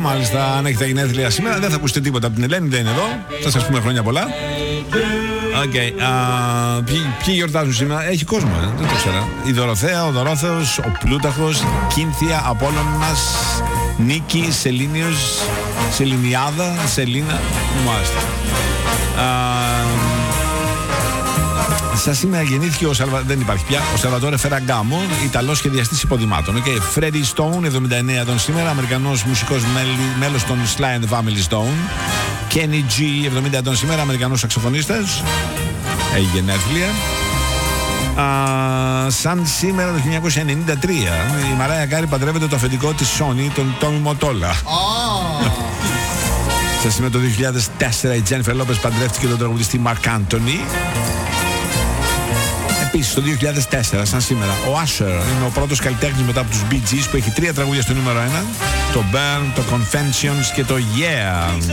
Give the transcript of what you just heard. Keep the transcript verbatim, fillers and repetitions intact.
μάλιστα, αν έχετε γενέθλια σήμερα. Δεν θα ακούσετε τίποτα από την Ελένη, δεν είναι εδώ. Θα σας πούμε χρόνια πολλά. Okay, uh, ποιοι, ποιοι γιορτάζουν σήμερα? Έχει κόσμο, ε? Δεν το ξέρα. Η Δωροθέα, ο Δωρόθεος, ο Πλούταρχος, Κίνθια, Απόλλωνας, Νίκη, Σελήνιος, Σεληνιάδα, Σελίνα. Μάλιστα. Uh, Σαν σήμερα γεννήθηκε ο Σαλβα... δεν υπάρχει πια, ο Σαλβατόρε Φεραγκάμο, Ιταλός σχεδιαστής υποδημάτων. Okay. Φρέντι Στόουν, εβδομήντα εννέα ετών σήμερα, Αμερικανός μουσικός μέλος των Sly and the Family Stone. Kenny G, εβδομήντα ετών σήμερα, Αμερικανός σαξοφωνίστας. Έχει γενέθλια. Uh, σαν σήμερα το χίλια εννιακόσια ενενήντα τρία η Μαράια Κάρι παντρεύεται το αφεντικό της Sony, τον Τόμι Μοτόλα. Oh. Σαν σήμερα το δύο χιλιάδες τέσσερα η Τζένιφερ Λόπες παντρεύτηκε τον τραγουδιστή Μαρκ Άντονι. Επίσης το δύο χιλιάδες τέσσερα, σαν σήμερα, ο Usher είναι ο πρώτος καλλιτέχνης μετά από τους Bee Gees που έχει τρία τραγούδια στο νούμερο ένα. Το Burn, το Confessions και το Yeah.